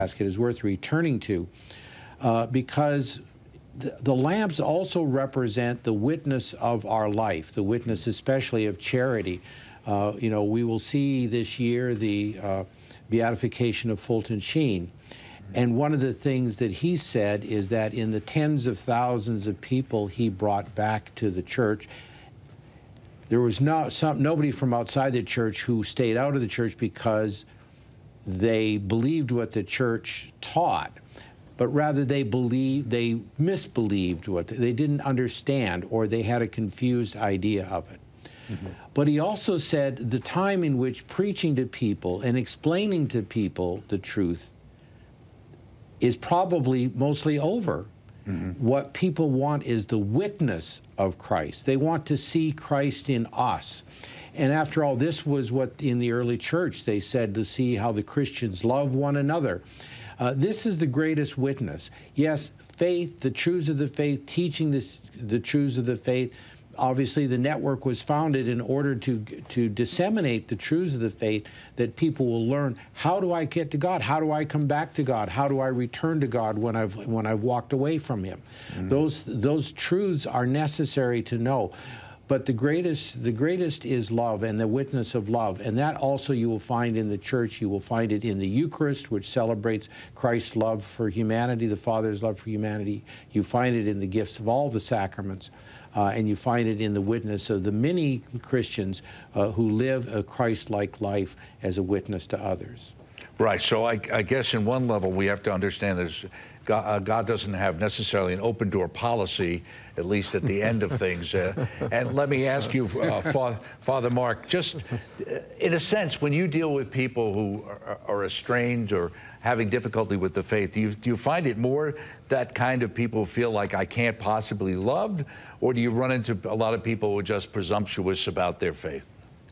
basket is worth returning to because the lambs also represent the witness of our life, the witness especially of charity. You know, we will see this year the beatification of Fulton Sheen. And one of the things that he said is that in the tens of thousands of people he brought back to the church, there was nobody from outside the church who stayed out of the church because they believed what the church taught, but rather they misbelieved what they didn't understand, or they had a confused idea of it. But he also said the time in which preaching to people and explaining to people the truth is probably mostly over. What people want is the witness of Christ. They want to see Christ in us. And after all, this was what in the early church they said, to see how the Christians love one another. This is the greatest witness. Yes, faith, the truths of the faith, teaching the truths of the faith. Obviously, the network was founded in order to disseminate the truths of the faith, that people will learn, how do I get to God? How do I come back to God? How do I return to God when I've walked away from Him? Those truths are necessary to know. But the greatest is love and the witness of love. And that also you will find in the church. You will find it in the Eucharist, which celebrates Christ's love for humanity, the Father's love for humanity. You find it in the gifts of all the sacraments. And you find it in the witness of the many Christians who live a Christ-like life as a witness to others. Right. So I guess in one level we have to understand that God doesn't have necessarily an open-door policy, at least at the end of things. And let me ask you, Father Mark, just in a sense, when you deal with people who are estranged or having difficulty with the faith, do you find it more that kind of people feel like I can't possibly loved, or do you run into a lot of people who are just presumptuous about their faith?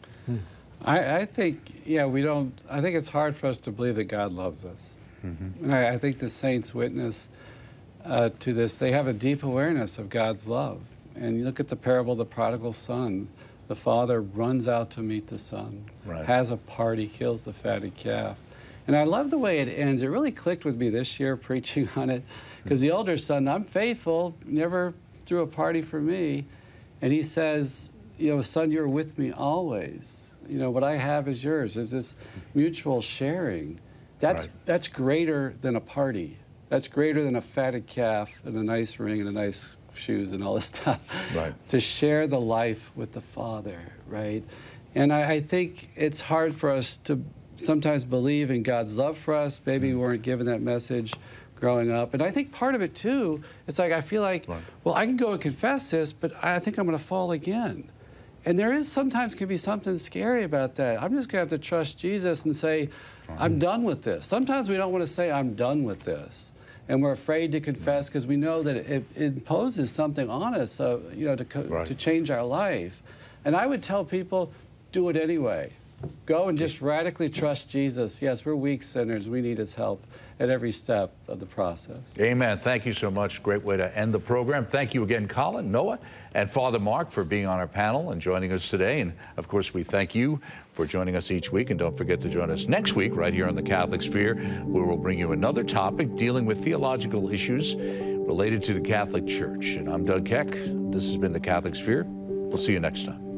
I think, yeah, I think it's hard for us to believe that God loves us. And I think the saints witness to this. They have a deep awareness of God's love. And you look at the parable of the prodigal son. The father runs out to meet the son, has a party, kills the fatted calf. And I love the way it ends. It really clicked with me this year preaching on it, because the older son, I'm faithful, never threw a party for me. And he says, you know, son, you're with me always. You know, what I have is yours. There's this mutual sharing. That's greater than a party. That's greater than a fatted calf and a nice ring and a nice shoes and all this stuff. To share the life with the Father, right? And I think it's hard for us to sometimes believe in God's love for us. Maybe we weren't given that message growing up. And I think part of it, too, it's like I feel like, well, I can go and confess this, but I think I'm going to fall again. And there is sometimes can be something scary about that. I'm just going to have to trust Jesus and say, I'm done with this. Sometimes we don't want to say, I'm done with this. And we're afraid to confess because we know that it imposes something on us, you know, to change our life. And I would tell people, do it anyway. Go and just radically trust Jesus. Yes, we're weak sinners. We need His help at every step of the process. Amen. Thank you so much. Great way to end the program. Thank you again, Colin, Noah, and Father Mark for being on our panel and joining us today. And, of course, we thank you for joining us each week. And don't forget to join us next week right here on The Catholic Sphere, where we'll bring you another topic dealing with theological issues related to the Catholic Church. And I'm Doug Keck. This has been The Catholic Sphere. We'll see you next time.